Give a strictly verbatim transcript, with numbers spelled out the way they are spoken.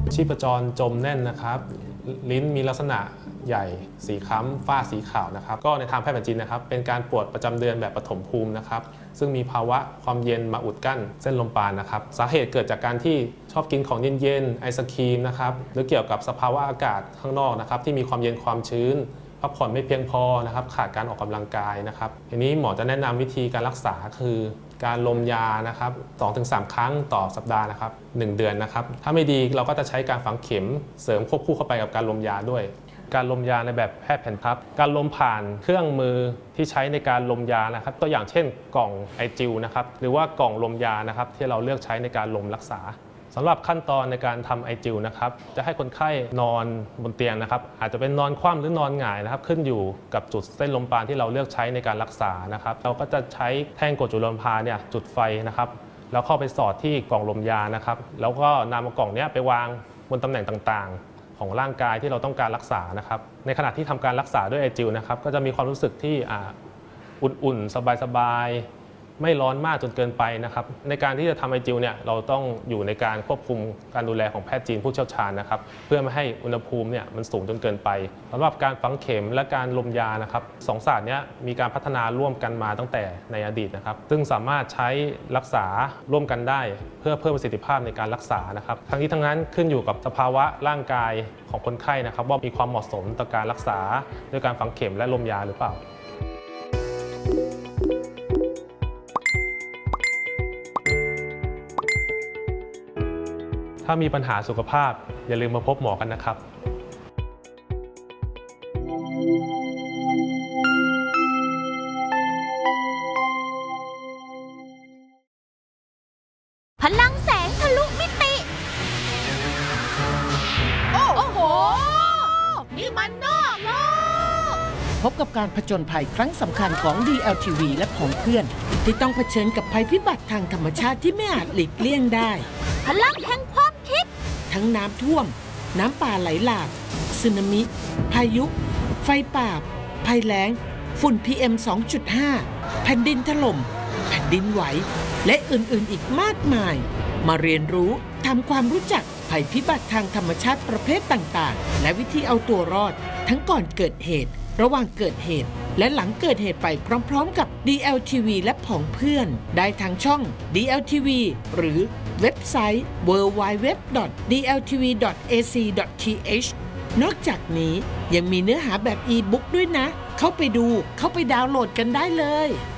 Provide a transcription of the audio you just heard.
ชีพจรจมแน่นนะครับลิ้นมีลักษณะใหญ่สีคล้ำฝ้าสีขาวนะครับก็ในทางแพทย์แผนจีนนะครับเป็นการปวดประจำเดือนแบบปฐมภูมินะครับซึ่งมีภาวะความเย็นมาอุดกั้นเส้นลมปราณนะครับสาเหตุเกิดจากการที่ชอบกินของเย็นๆไอศครีมนะครับหรือเกี่ยวกับสภาวะอากาศข้างนอกนะครับที่มีความเย็นความชื้นพักผ่อนไม่เพียงพอนะครับขาดการออกกำลังกายนะครับทีนี้หมอจะแนะนำวิธีการรักษาคือการลมยานะครับ สองถึงสาม ครั้งต่อสัปดาห์นะครับหนึ่งเดือนนะครับถ้าไม่ดีเราก็จะใช้การฝังเข็มเสริมควบคู่เข้าไปกับการลมยาด้วยการลมยาในแบบแพทย์แผนพับการลมผ่านเครื่องมือที่ใช้ในการลมยานะครับตัวอย่างเช่นกล่องไอจิลนะครับหรือว่ากล่องลมยานะครับที่เราเลือกใช้ในการลมรักษาสำหรับขั้นตอนในการทำไอจิลนะครับจะให้คนไข้นอนบนเตียงนะครับอาจจะเป็นนอนคว่ำหรือนอนหงายนะครับขึ้นอยู่กับจุดเส้นลมปราณที่เราเลือกใช้ในการรักษานะครับเราก็จะใช้แท่งกดจุลลมพาเนี่ยจุดไฟนะครับแล้วเข้าไปสอดที่กล่องลมยานะครับแล้วก็นำกล่องนี้ไปวางบนตำแหน่งต่างๆของร่างกายที่เราต้องการรักษานะครับในขณะที่ทำการรักษาด้วยไอจิลนะครับก็จะมีความรู้สึกที่อุ่นๆสบายๆไม่ร้อนมากจนเกินไปนะครับในการที่จะทำไอจิลเนี่ยเราต้องอยู่ในการควบคุมการดูแลของแพทย์จีนผู้เชี่ยวชาญนะครับเพื่อไม่ให้อุณหภูมิเนี่ยมันสูงจนเกินไปสำหรับการฝังเข็มและการลมยานะครับสองศาสตร์นี้มีการพัฒนาร่วมกันมาตั้งแต่ในอดีตนะครับซึ่งสามารถใช้รักษาร่วมกันได้เพื่อเพิ่มประสิทธิภาพในการรักษานะครับทั้งนี้ทั้งนั้นขึ้นอยู่กับสภาวะร่างกายของคนไข้นะครับว่ามีความเหมาะสมต่อการรักษาด้วยการฝังเข็มและลมยาหรือเปล่าถ้ามีปัญหาสุขภาพอย่าลืมมาพบหมอกันนะครับพลังแสงทะลุมิติโอ้โหนี่มันนอกโลกพบกับการผจญภัยครั้งสำคัญของ ดี แอล ที วี และผองเพื่อนที่ต้องเผชิญกับภัยพิบัติทางธรรมชาติที่ไม่อาจหลีกเลี่ยงได้พลังแห่งความคิดทั้งน้ำท่วมน้ำป่าไหลหลากสึนามิพายุไฟป่าภัยแล้งฝุ่น พี เอ็ม สองจุดห้า แผ่นดินถล่มแผ่นดินไหวและอื่นๆอีกมากมายมาเรียนรู้ทำความรู้จักภัยพิบัติทางธรรมชาติประเภทต่างๆและวิธีเอาตัวรอดทั้งก่อนเกิดเหตุระหว่างเกิดเหตุและหลังเกิดเหตุไปพร้อมๆกับ ดี แอล ที วี และผองเพื่อนได้ทางช่อง ดี แอล ที วี หรือเว็บไซต์ ดับเบิลยู ดับเบิลยู ดับเบิลยู ดอท ดี แอล ที วี ดอท เอ ซี ดอท ที เอช นอกจากนี้ยังมีเนื้อหาแบบอีบุ๊กด้วยนะเข้าไปดูเข้าไปดาวน์โหลดกันได้เลย